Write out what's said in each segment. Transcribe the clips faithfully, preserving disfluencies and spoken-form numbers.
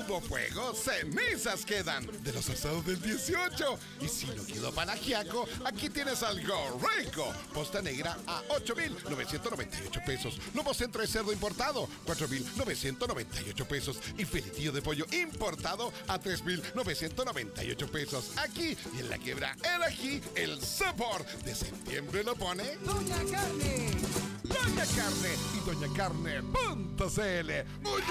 hubo fuego, cenizas quedan de los asados del dieciocho. Y si no quedó para ajiaco, aquí tienes algo rico. Posta negra a ocho mil novecientos noventa y ocho pesos. Lomo centro de cerdo importado, cuatro mil novecientos noventa y ocho pesos. Y filetillo de pollo importado a tres mil novecientos noventa y ocho pesos. Aquí y en la quiebra El Ají, el sabor de septiembre lo pone Doña Carne. Doña Carne y doña carne punto c l.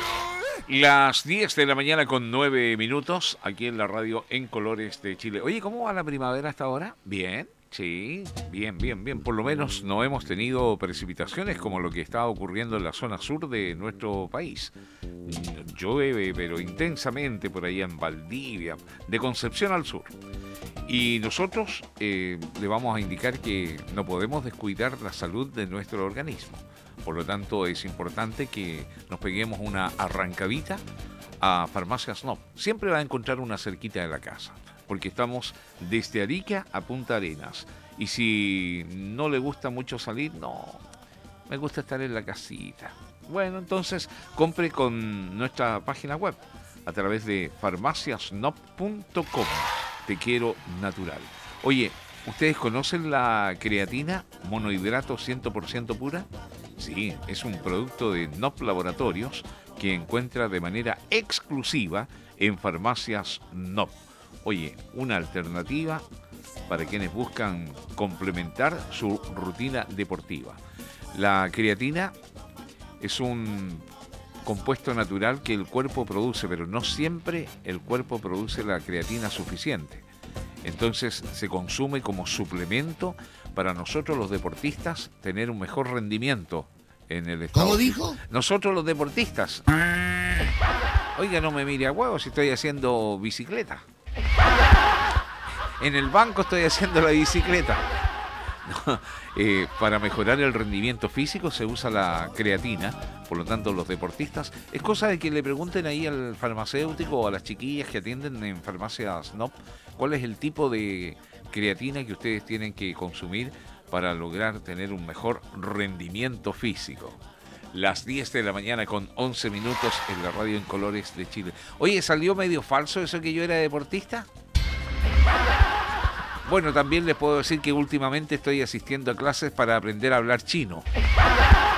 Las diez de la mañana con nueve minutos, aquí en la radio En Colores de Chile. Oye, ¿cómo va la primavera hasta ahora? Bien, sí, bien, bien, bien. Por lo menos no hemos tenido precipitaciones como lo que está ocurriendo en la zona sur de nuestro país. Llueve, pero intensamente por allá en Valdivia, de Concepción al sur. Y nosotros eh, le vamos a indicar que no podemos descuidar la salud de nuestro organismo. Por lo tanto, es importante que nos peguemos una arrancadita a Farmacias N O P. Siempre va a encontrar una cerquita de la casa, porque estamos desde Arica a Punta Arenas. Y si no le gusta mucho salir, no, me gusta estar en la casita. Bueno, entonces compre con nuestra página web a través de farmacias n o p punto com. Te quiero natural. Oye, ¿ustedes conocen la creatina monohidrato cien por ciento pura? Sí, es un producto de N O P Laboratorios que encuentra de manera exclusiva en Farmacias N O P. Oye, una alternativa para quienes buscan complementar su rutina deportiva. La creatina es un compuesto natural que el cuerpo produce, pero no siempre el cuerpo produce la creatina suficiente. Entonces se consume como suplemento para nosotros los deportistas tener un mejor rendimiento en el estado. ¿Cómo dijo? Nosotros los deportistas. Oiga, no me mire a huevo si estoy haciendo bicicleta. En el banco estoy haciendo la bicicleta. No, eh, para mejorar el rendimiento físico se usa la creatina, por lo tanto los deportistas, es cosa de que le pregunten ahí al farmacéutico o a las chiquillas que atienden en Farmacias N O P cuál es el tipo de creatina que ustedes tienen que consumir para lograr tener un mejor rendimiento físico. Las diez de la mañana con once minutos en la radio En Colores de Chile. Oye, ¿salió medio falso eso que yo era deportista? Bueno, también les puedo decir que últimamente estoy asistiendo a clases para aprender a hablar chino.